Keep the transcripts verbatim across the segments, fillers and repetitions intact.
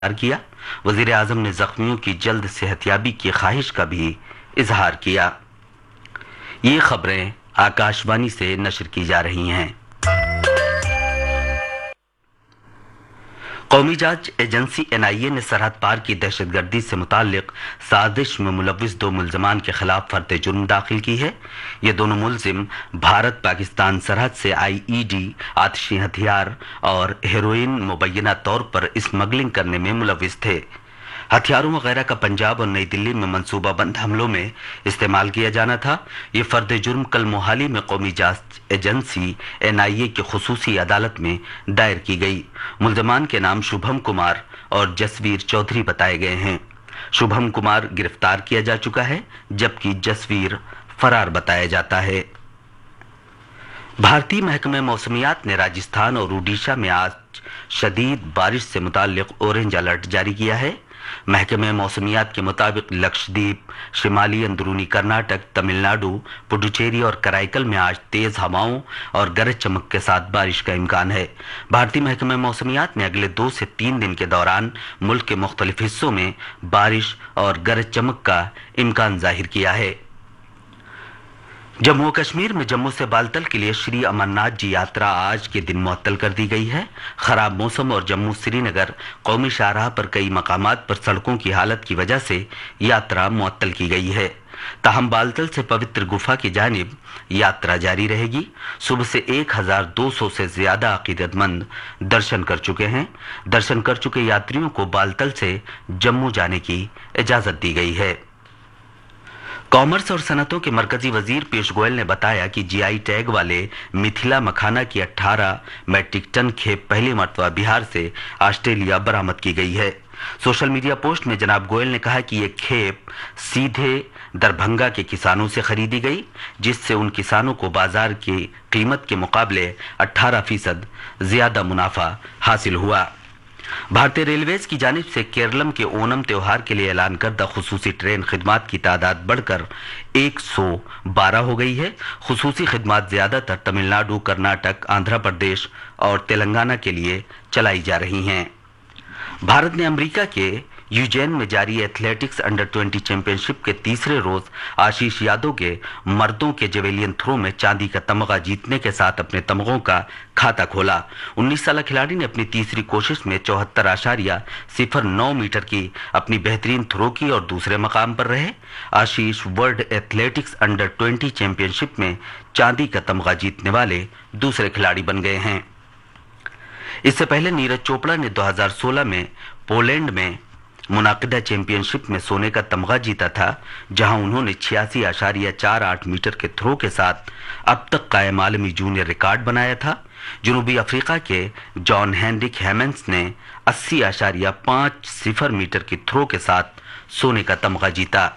किया। वजीर आजम ने जख्मियों की जल्द सेहतयाबी की ख्वाहिश का भी इजहार किया। ये खबरें आकाशवाणी से नशर की जा रही हैं। कौमी जांच एजेंसी एन आई ए ने सरहद पार की दहशतगर्दी से मुताल्लिक साजिश में मुलविस दो मुल्जमान के खिलाफ फर्द जुर्म दाखिल की है। ये दोनों मुल्जिम भारत पाकिस्तान सरहद से आई ई डी, आतिशी हथियार और हेरोइन मुबैना तौर पर स्मगलिंग करने में मुलविस थे। हथियारों वगैरह का पंजाब और नई दिल्ली में मंसूबाबंद हमलों में इस्तेमाल किया जाना था। ये फर्द जुर्म कल मोहाली में कौमी जांच एजेंसी एन आई ए की खुसूसी अदालत में दायर की गई। मुल्जमान के नाम शुभम कुमार और जसवीर चौधरी बताए गए हैं। शुभम कुमार गिरफ्तार किया जा चुका है, जबकि जसवीर फरार बताया जाता है। भारतीय महकमे मौसमियात ने राजस्थान और ओडिशा में आज शदीद बारिश से मुताल्लिक ऑरेंज अलर्ट जारी किया है। महकमे मौसमियात के मुताबिक लक्षद्वीप, शिमाली अंदरूनी कर्नाटक, तमिलनाडु, पुडुचेरी और कराईकल में आज तेज हवाओं और गरज चमक के साथ बारिश का इम्कान है। भारतीय महकमे मौसमियात ने अगले दो से तीन दिन के दौरान मुल्क के मुख्तलिफ हिस्सों में बारिश और गरज चमक का इम्कान जाहिर किया है। जम्मू कश्मीर में जम्मू से बालतल के लिए श्री अमरनाथ जी यात्रा आज के दिन मुअत्तल कर दी गई है। खराब मौसम और जम्मू श्रीनगर कौमी शाहराह पर कई मकामात पर सड़कों की हालत की वजह से यात्रा मुअत्तल की गई है। ताहम बालतल से पवित्र गुफा की जानिब यात्रा जारी रहेगी। सुबह से एक हजार दो सौ से ज्यादा अकीदतमंद दर्शन कर चुके हैं। दर्शन कर चुके यात्रियों को बालतल से जम्मू जाने की इजाजत दी गई है। कॉमर्स और सनतों के मरकजी वजीर पीयूष गोयल ने बताया कि जी आई टैग वाले मिथिला मखाना की अठारह मैट्रिक टन खेप पहली मरतबा बिहार से ऑस्ट्रेलिया बरामद की गई है। सोशल मीडिया पोस्ट में जनाब गोयल ने कहा कि ये खेप सीधे दरभंगा के किसानों से खरीदी गई, जिससे उन किसानों को बाजार की कीमत के मुकाबले अठारह फीसद ज्यादा मुनाफा हासिल हुआ। भारतीय रेलवेज की जानिब से केरलम के ओनम त्योहार के लिए ऐलान करदा खुसूसी ट्रेन खिदमात की तादाद बढ़कर एक सौ बारह हो गई है। खुसूसी खिदमात ज्यादातर तमिलनाडु, कर्नाटक, आंध्र प्रदेश और तेलंगाना के लिए चलाई जा रही हैं। भारत ने अमेरिका के यूजेन में जारी एथलेटिक्स अंडर बीस चैंपियनशिप के तीसरे रोज आशीष यादव के मर्दों के जेवेलियन थ्रो में चांदी का तमगा जीतने के साथ अपने तमगों का खाता खोला। उन्नीस साल खिलाड़ी ने अपनी तीसरी कोशिश में चौहत्तर आशारिया सिफर नौ मीटर की अपनी बेहतरीन थ्रो की और दूसरे मकाम पर रहे। आशीष वर्ल्ड एथलेटिक्स अंडर बीस चैंपियनशिप में चांदी का तमगा जीतने वाले दूसरे खिलाड़ी बन गए हैं। इससे पहले नीरज चोपड़ा ने दो हज़ार सोलह में पोलैंड में मुनाकिदा चैंपियनशिप में सोने का तमगा जीता था, जहां उन्होंने छियासी आशारिया चार आठ मीटर के थ्रो के साथ अब तक कायम आलमी जूनियर रिकॉर्ड बनाया था। जनूबी अफ्रीका के जॉन हेनरिक हेमेंस ने अस्सी आशारिया पांच सिफर मीटर की थ्रो के साथ सोने का तमगा जीता।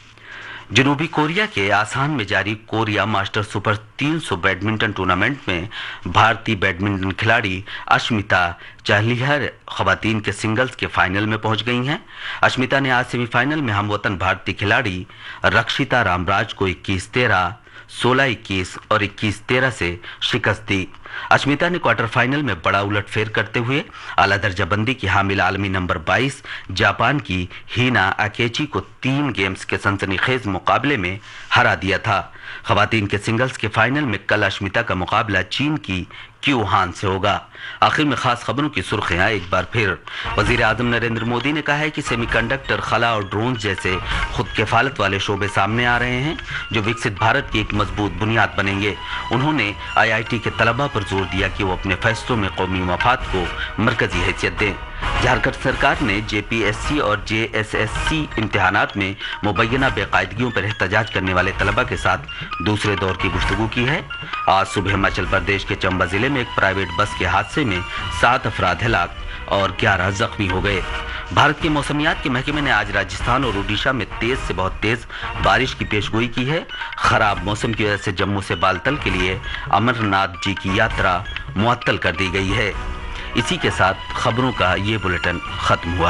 जनूबी कोरिया के आसान में जारी कोरिया मास्टर सुपर तीन सौ बैडमिंटन टूर्नामेंट में भारतीय बैडमिंटन खिलाड़ी अश्मिता चाहलिहर खवातीन के सिंगल्स के फाइनल में पहुंच गई हैं। अश्मिता ने आज सेमीफाइनल में हमवतन भारतीय खिलाड़ी रक्षिता रामराज को इक्कीस तेरह, सोलह इक्कीस और इक्कीस तेरह से शिकस्त दी। अश्मिता ने क्वार्टर फाइनल में बड़ा उलटफेर करते हुए आला दर्जाबंदी की हामिल आलमी नंबर बाईस जापान की हीना अकेची को तीन गेम्स के सनसनीखेज मुकाबले में हरा दिया था। खवातीन के सिंगल्स के फाइनल में कल अश्मिता का मुकाबला चीन की क्यू हान से होगा। आखिर में खास खबरों की सुर्खियां एक बार फिर। वजीर आजम नरेंद्र मोदी ने कहा है कि सेमीकंडक्टर, खला और ड्रोन जैसे खुद किफालत वाले शोबे सामने आ रहे हैं, जो विकसित भारत की एक मजबूत बुनियाद बनेंगे। उन्होंने आई आई टी के तलबा पर जोर दिया कि वो अपने फैसलों में कौमी मफाद को मरकजी हैसियत दें। झारखंड सरकार ने जे पी एस सी और जे एस एस सी इम्तिहानात में मुबैना बेकायदगियों पर एहतजाज करने वाले तलबा के साथ दूसरे दौर की गुफ्तगू की है। आज सुबह हिमाचल प्रदेश के चंबा जिले में एक प्राइवेट बस के हादसे में सात अफराद हलाक और ग्यारह जख्मी हो गए। भारत के मौसमियात के महकमे ने आज राजस्थान और ओडिशा में तेज से बहुत तेज बारिश की पेशगोई की है। खराब मौसम की वजह से जम्मू से बालतल के लिए अमरनाथ जी की यात्रा मुअत्तल कर दी गई है। इसी के साथ खबरों का ये बुलेटिन खत्म हुआ।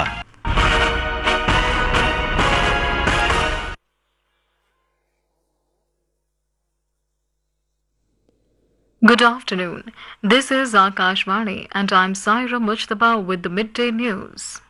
Good afternoon. This is Akashvani and I'm Saira Mujtaba with the midday news.